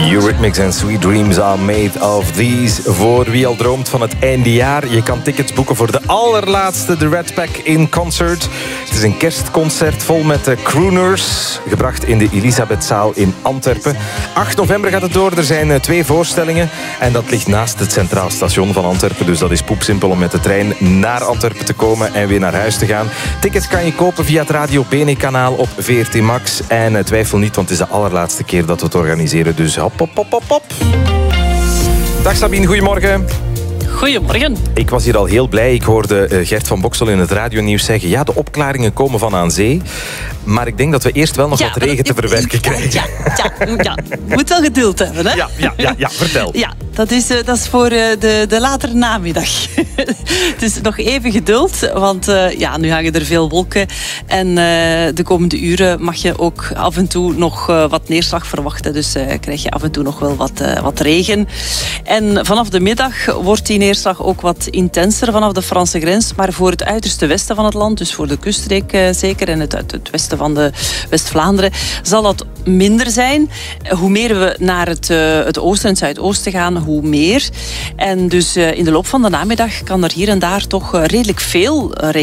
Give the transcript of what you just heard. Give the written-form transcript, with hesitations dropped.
Eurythmics en Sweet Dreams are made of these. Voor wie al droomt van het eindejaar. Je kan tickets boeken voor de allerlaatste The Red Pack in Concert. Het is een kerstconcert vol met crooners. Gebracht in de Elisabethzaal in Antwerpen. 8 november gaat het door. Er zijn 2 voorstellingen. En dat ligt naast het Centraal Station van Antwerpen. Dus dat is poepsimpel om met de trein naar Antwerpen te komen en weer naar huis te gaan. Tickets kan je kopen via het Radio Bene kanaal op VRT Max. En twijfel niet, want het is de allerlaatste keer dat we het organiseren. Dus hop, hop, hop, hop, hop. Dag Sabine, goedemorgen. Goedemorgen. Ik was hier al heel blij. Ik hoorde Gert van Boksel in het radionieuws zeggen... ja, de opklaringen komen van aan zee. Maar ik denk dat we eerst wel nog wat regen te verwerken krijgen. Ja. Moet wel geduld hebben, hè? Ja, vertel. Ja, dat is voor de latere namiddag. Het is nog even geduld, want nu hangen er veel wolken. En de komende uren mag je ook af en toe nog wat neerslag verwachten. Dus krijg je af en toe nog wel wat regen. En vanaf de middag wordt die neerslag ook wat intenser vanaf de Franse grens. Maar voor het uiterste westen van het land, dus voor de kuststreek zeker... en het westen van de West-Vlaanderen, zal dat minder zijn. Hoe meer we naar het oosten en zuidoosten gaan, hoe meer. En dus in de loop van de namiddag kan er hier en daar toch redelijk veel regen